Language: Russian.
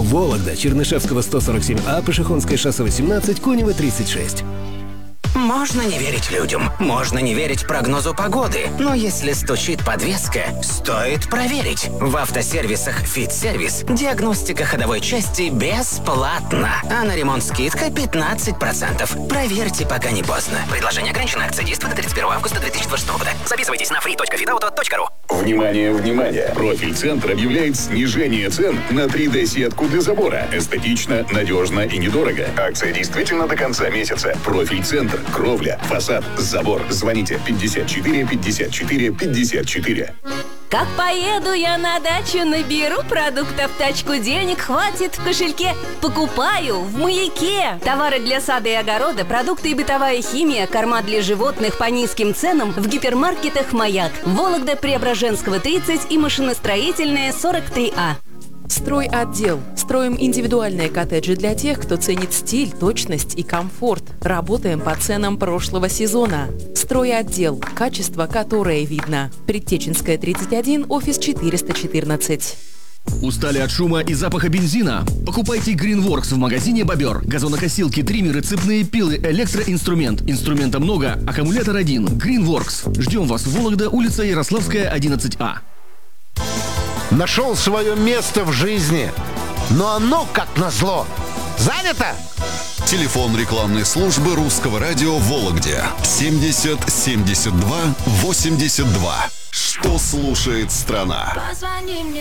Вологда, Чернышевского 147А, Пешехонское шоссе 18, Конева 36. Можно не верить людям, можно не верить прогнозу погоды, но если стучит подвеска, стоит проверить. В автосервисах «Фит-сервис» диагностика ходовой части бесплатна, а на ремонт скидка 15%. Проверьте, пока не поздно. Предложение ограничено. Акция действует до 31 августа 2026 года. Записывайтесь на free.fitauto.ru. Внимание, внимание! Профиль-центр объявляет снижение цен на 3D-сетку для забора. Эстетично, надежно и недорого. Акция действительно до конца месяца. Профиль-центр. Кровля, фасад, забор. Звоните 54 54 54. Как поеду я на дачу, наберу продуктов в тачку, денег хватит в кошельке. Покупаю в «Маяке». Товары для сада и огорода, продукты и бытовая химия, корма для животных по низким ценам в гипермаркетах «Маяк». Вологда, Преображенского 30 и машиностроительная 43А. Стройотдел. Строим индивидуальные коттеджи для тех, кто ценит стиль, точность и комфорт. Работаем по ценам прошлого сезона. Стройотдел. Качество, которое видно. Предтеченская, 31, офис 414. Устали от шума и запаха бензина? Покупайте Greenworks в магазине «Бобер». Газонокосилки, триммеры, цепные пилы, электроинструмент. Инструмента много, аккумулятор один. Greenworks. Ждем вас в Вологда, улица Ярославская, 11А. Нашел свое место в жизни, но оно, как назло, занято. Телефон рекламной службы Русского радио в Вологде 70 72 82. Что слушает страна?